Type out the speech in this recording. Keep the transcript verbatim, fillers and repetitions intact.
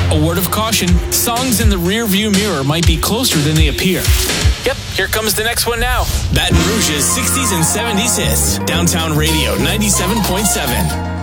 A word of caution, songs in the rear view mirror might be closer than they appear. Yep, here comes the next one now. Baton Rouge's sixties and seventies hits. Downtown Radio ninety-seven point seven.